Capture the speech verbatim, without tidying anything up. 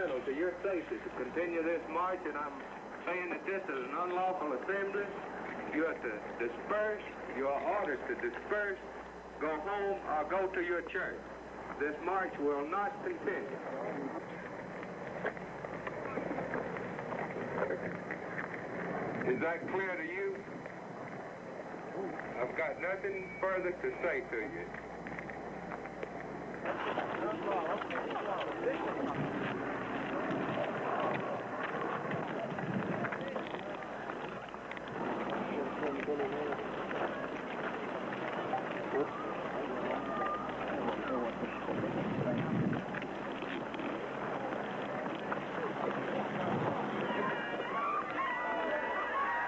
Colonel, to your safety to continue this march, and I'm saying that this is an unlawful assembly. You are to disperse. You are ordered to disperse, go home, or go to your church. This march will not continue. Is that clear to you? I've got nothing further to say to you.